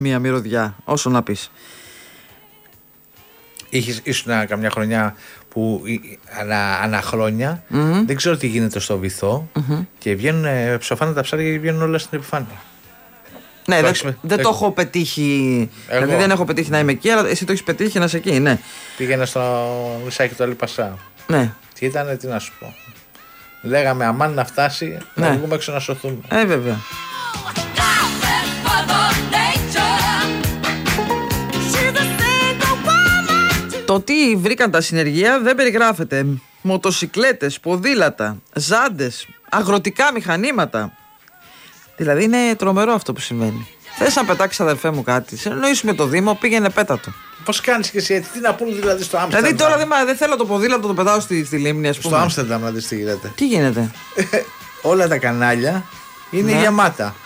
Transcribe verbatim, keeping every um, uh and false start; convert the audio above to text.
Μία μυρωδιά, όσο να πεις. Είχες, ήσουν καμιά χρονιά που ανα, ανα χρόνια Mm-hmm. δεν ξέρω τι γίνεται στο βυθό Mm-hmm. και βγαίνουν, ψοφάνε τα ψάρια και βγαίνουν όλα στην επιφάνεια. Ναι, το δεν, έχεις, δεν το, το έχω πετύχει. Εγώ. Δηλαδή δεν έχω πετύχει να είμαι εκεί, αλλά εσύ το έχεις πετύχει να είσαι εκεί, ναι. Πήγαινα στο νησάκι του Αλιπασά. Ναι. Και ήταν, τι να σου πω. Λέγαμε αμάν να φτάσει, ναι. να βγούμε έξω να σωθούμε. Ε, βέβαια. Το τι βρήκαν τα συνεργεία δεν περιγράφεται. Μοτοσικλέτες, ποδήλατα, ζάντες, αγροτικά μηχανήματα. Δηλαδή είναι τρομερό αυτό που συμβαίνει. Θες να πετάξεις, αδερφέ μου, κάτι, σε εννοήσουμε το Δήμο, πήγαινε πέτατο. Πώς κάνεις και εσύ έτσι, τι να πούνε δηλαδή στο Άμστερνταμ. Δηλαδή τώρα δεν, δεν θέλω το ποδήλατο, το πετάω στη, στη λίμνη, ας πούμε. Στο Άμστερνταμ να δεις τι γίνεται. Τι γίνεται. Όλα τα κανάλια είναι ναι. γεμάτα.